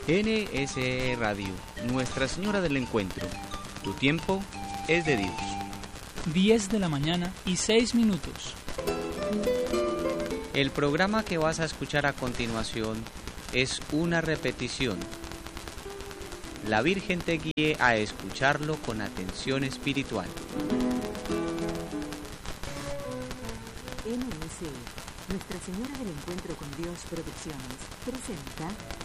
NSE Radio, Nuestra Señora del Encuentro. Tu tiempo es de Dios. 10 de la mañana y 6 minutos. El programa que vas a escuchar a continuación es una repetición. La Virgen te guíe a escucharlo con atención espiritual. NSE, Nuestra Señora del Encuentro con Dios Producciones, presenta